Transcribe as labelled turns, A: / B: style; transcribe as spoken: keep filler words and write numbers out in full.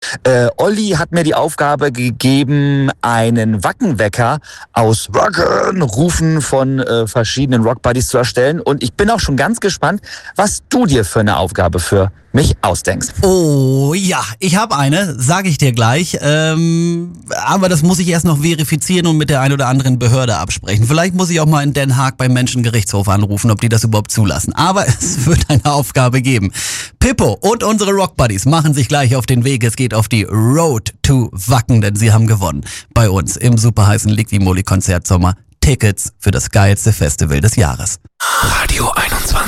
A: Äh, Olli hat mir die Aufgabe gegeben, einen Wackenwecker aus Wackenrufen von äh, verschiedenen Rockbuddies zu erstellen. Und ich bin auch schon ganz gespannt, was du dir für eine Aufgabe für mich ausdenkst.
B: Oh ja, ich habe eine, sage ich dir gleich. Ähm, aber das muss ich erst noch verifizieren und mit der ein oder anderen Behörde absprechen. Vielleicht muss ich auch mal in Den Haag beim Menschengerichtshof anrufen, ob die das überhaupt zulassen. Aber es wird eine Aufgabe geben. Pippo und unsere Rockbuddies machen sich gleich auf den Weg. Es geht auf die Road to Wacken, denn sie haben gewonnen. Bei uns im superheißen Liquimoli-Konzert Sommer Tickets für das geilste Festival des Jahres.
C: Radio einundzwanzig.